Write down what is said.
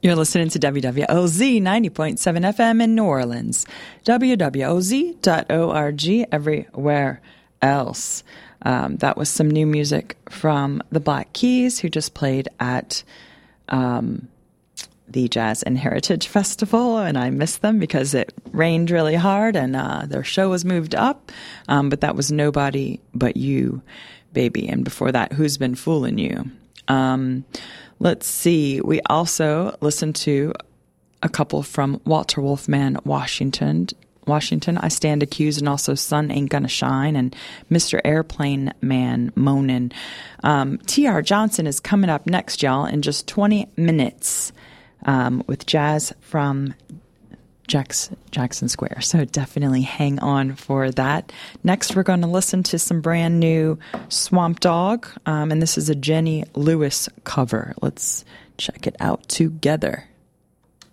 You're listening to WWOZ 90.7 FM in New Orleans, WWOZ.org everywhere else. That was some new music from the Black Keys, who just played at the Jazz and Heritage Festival, and I missed them because it rained really hard and their show was moved up. But that was Nobody But You, Baby. And before that, Who's Been Fooling You? Let's see. We also listened to a couple from Walter Wolfman, Washington, I Stand Accused, and also Sun Ain't Gonna Shine, and Mr. Airplane Man, Moanin'. T.R. Johnson is coming up next, y'all, in just 20 minutes with jazz from Jackson Square. So definitely hang on for that. Next, we're going to listen to some brand new Swamp Dogg, and this is a Jenny Lewis cover. Let's check it out together.